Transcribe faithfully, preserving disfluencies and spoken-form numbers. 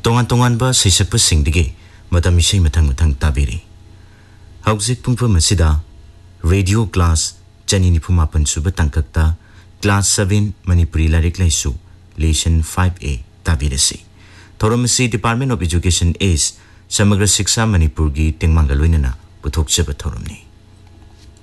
तोंगान तोंगानबा सैसक्पसिंगदगी मतम इसे मथंग मथंग ताबिरी हौजिक पुंगफम असिदा radio class चनी निफुमापन सुब तंककता class seven Manipuri लारिक लाइसु lesson five A ताबिरसी थोरमसी department of education S समग्र शिक्षा मणिपुर की टेंगमांगलोइनना पुथोकचब थोरमनी